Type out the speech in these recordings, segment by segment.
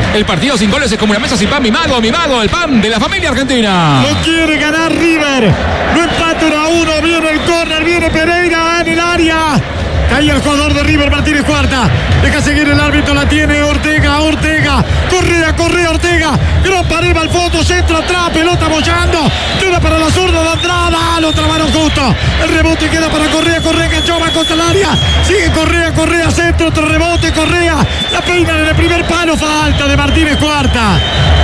El partido sin goles es como una mesa sin pan. Mi mago, el pan de la familia argentina. Lo quiere ganar River. No empata 1-1. Viene el córner, viene Pereira en el área. Caía el jugador de River, Martínez Cuarta. Deja seguir el árbitro, la tiene Ortega. Correa, Ortega. Gran pared al fondo, centro atrás, pelota bollando. Queda para la zurda de Andrada. Lo trabaron justo. El rebote queda para Correa enganchó, va contra el área. Sigue Correa, centro, otro rebote, Correa. La peina en el primer palo. Falta de Martínez Cuarta,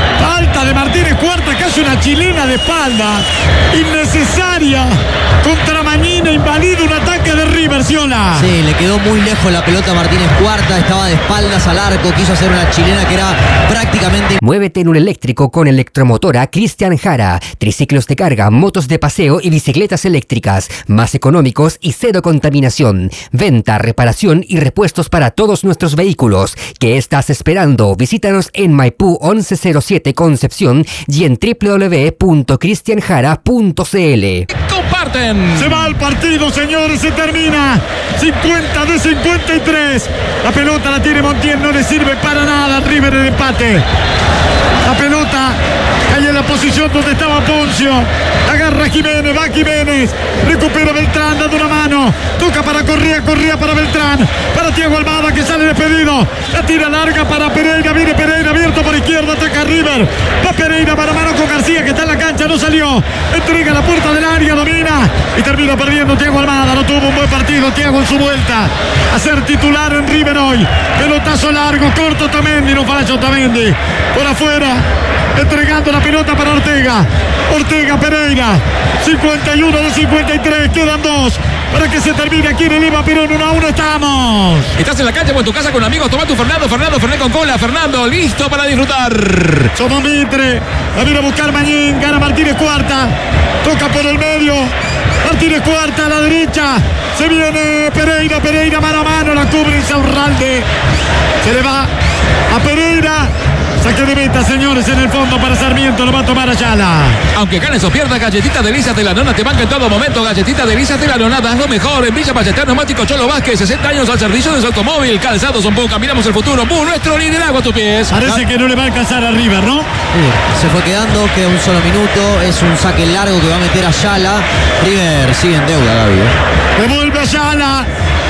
que hace una chilena de espalda. Innecesaria. Contra Mañina, invalida un ataque de River, Ciola. Sí, le quedó muy lejos la pelota a Martínez Cuarta, estaba de espaldas al arco, quiso hacer una chilena que era prácticamente... Muévete en un eléctrico con Electromotora Cristian Jara. Triciclos de carga, motos de paseo y bicicletas eléctricas, más económicos y cero contaminación. Venta, reparación y repuestos para todos nuestros vehículos. ¿Qué estás esperando? Visítanos en Maipú 1107 Concepción y en www.cristianjara.cl. Comparten. Se va el partido, señores, se termina. 50 de 53. La pelota la tiene Montiel, no le sirve para nada al River el empate. La pelota cae en la posición donde estaba Poncio. Agarra Jiménez, va Jiménez. Recupera Beltrán, dando una mano. Toca para Correa para Beltrán. Para Thiago Almada, que sale despedido. La tira larga para Pereira. Viene Pereira, abierto por izquierda, ataca River. Va Pereira para mano con García, que está en la cancha, no salió. Entrega la puerta del área, domina. Y termina perdiendo Thiago Almada. No tuvo un buen partido Thiago en su vuelta a ser titular en River hoy. Pelotazo largo, corto Otamendi, no falla Otamendi. Por afuera, entregando la pelota para Ortega. Pereira, 51 de 53, quedan 2 para que se termine aquí en el Lima Perón. 1-1 estamos. Estás en la cancha o en tu casa con amigos, toma tu Fernando Fernet con cola. Fernando, listo para disfrutar. Somos Mitre, la viene a buscar Mañín, gana Martínez Cuarta, toca por el medio. Martínez Cuarta a la derecha, se viene Pereira mano a mano, la cubre Insaurralde. Se le va a Pereira. Saque de meta, señores, en el fondo para Sarmiento, lo va a tomar Ayala. Aunque ganes o pierdas, Galletita Delicias de la Nona te banca en todo momento. Galletita Delicias de la Nona, das lo mejor. En Villa Ballester, Neumático Cholo Vázquez, 60 años al servicio de su automóvil. Calzados son Pú, caminamos el futuro. Pú, nuestro liderazgo a tus pies. Parece que no le va a alcanzar a River, ¿no? Sí, se fue quedando, queda un solo minuto. Es un saque largo que va a meter Ayala. River sigue en deuda, Gaby. Devuelve Ayala.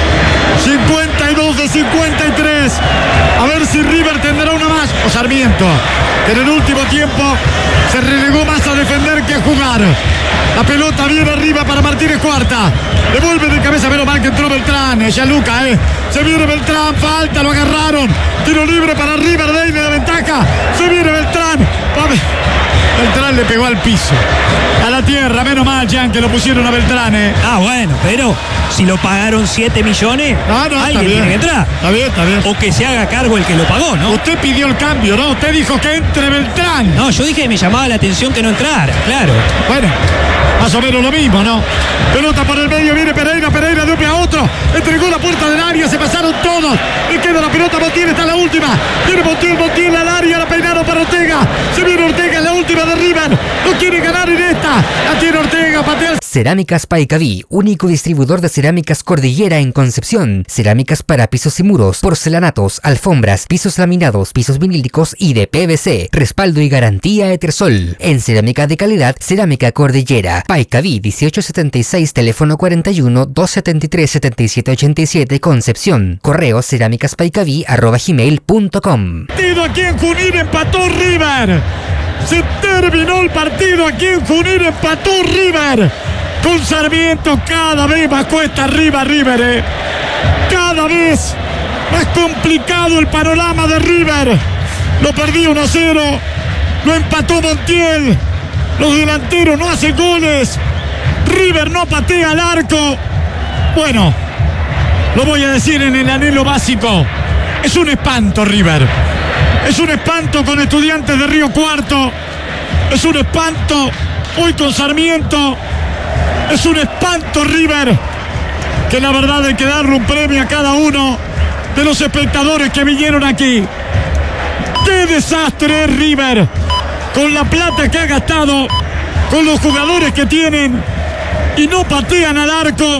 52 de 53. A ver si River tendrá una más. O Sarmiento, que en el último tiempo se relegó más a defender que a jugar. La pelota viene arriba para Martínez Cuarta. Devuelve de cabeza, menos mal que entró Beltrán. Yaluca, se viene Beltrán, falta, lo agarraron. Tiro libre para River, Deine de ventaja. Se viene Beltrán. Beltrán le pegó al piso, a la tierra, menos mal, Jan, que lo pusieron a Beltrán, Ah, bueno, pero si lo pagaron 7 millones, alguien tiene que entrar. Está bien. O que se haga cargo el que lo pagó, ¿no? Usted pidió el cambio, ¿no? Usted dijo que entre Beltrán. No, yo dije que me llamaba la atención que no entrara, claro. Bueno, más o menos lo mismo, ¿no? Pelota por el medio, viene Pereira de un pie a otro. Entregó la puerta del área, se pasaron todos. Le queda la pelota, Montiel está en la última. Viene Montiel al área, la peinaron para Ortega. Se viene Ortega en la última de River. No quiere ganar en esta. La tiene Ortega, patea. Cerámicas Paicaví, único distribuidor de cerámicas Cordillera en Concepción. Cerámicas para pisos y muros, porcelanatos, alfombras, pisos laminados, pisos vinílicos y de PVC. Respaldo y garantía Etersol. En cerámica de calidad, Cerámica Cordillera. Paicaví 1876, teléfono 41 273 7787, Concepción. Correo cerámicaspaicaví@gmail.com. Partido aquí en Junín, empató River. Se terminó el partido aquí en Junín, empató River. Con Sarmiento cada vez más cuesta arriba River. Cada vez más complicado el panorama de River. Lo perdió 1-0. Lo empató Montiel. Los delanteros no hacen goles. River no patea al arco. Bueno, lo voy a decir en el anhelo básico. Es un espanto River. Es un espanto con Estudiantes de Río Cuarto. Es un espanto hoy con Sarmiento. Es un espanto River, que la verdad hay que darle un premio a cada uno de los espectadores que vinieron aquí. ¡Qué desastre es River! Con la plata que ha gastado, con los jugadores que tienen y no patean al arco.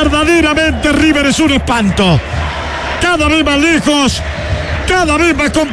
Verdaderamente River es un espanto. Cada vez más lejos, cada vez más complicado.